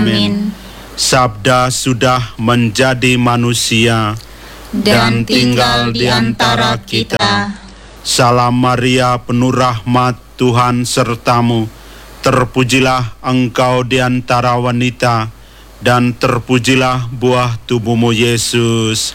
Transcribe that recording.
Amin. Sabda sudah menjadi manusia Dan tinggal di antara kita. Salam Maria, penuh rahmat, Tuhan sertamu. Terpujilah engkau di antara wanita, dan terpujilah buah tubuhmu Yesus.